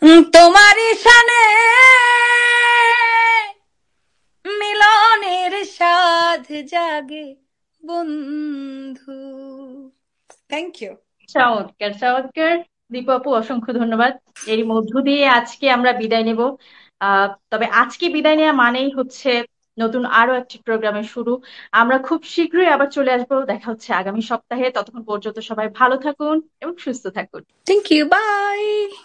তোমারই শানে মিলনের সাধ জাগে বন্ধু। Thank you. চমৎকার চমৎকার। দীপু আপু, অসংখ্য ধন্যবাদ। এর মধ্য দিয়ে আজকে আমরা বিদায় নেব। তবে আজকে বিদায় নেওয়া মানেই হচ্ছে নতুন আরো একটি প্রোগ্রামের শুরু। আমরা খুব শীঘ্রই আবার চলে আসবো, দেখা হচ্ছে আগামী সপ্তাহে। ততক্ষণ পর্যন্ত সবাই ভালো থাকুন এবং সুস্থ থাকুন। Thank you, by.